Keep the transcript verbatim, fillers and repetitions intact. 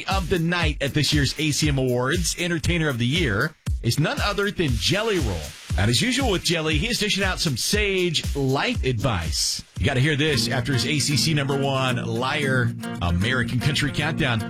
Of the night at this year's A C M Awards, Entertainer of the Year is none other than Jelly Roll. And as usual with Jelly, he is dishing out some sage life advice. You got to hear this after his A C C number one Liar American Country Countdown.